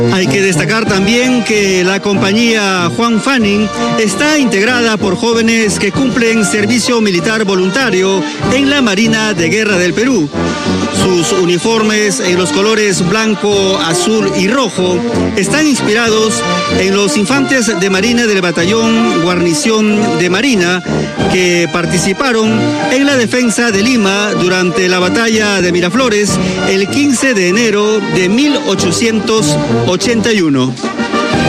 Hay que destacar también que la compañía Juan Fanning está integrada por jóvenes que cumplen servicio militar voluntario en la Marina de Guerra del Perú. Sus uniformes en los colores blanco, azul y rojo están inspirados en los infantes de Marina del Batallón Guarnición de Marina que participaron en la defensa de Lima durante la batalla de Miraflores el 15 de enero de 1881.